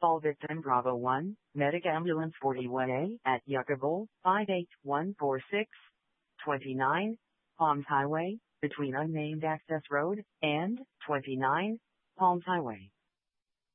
All victim Bravo 1, Medic Ambulance 41A at Yucca Bowl, 58146, 29, Palms Highway, between Unnamed Access Road and 29, Palms Highway.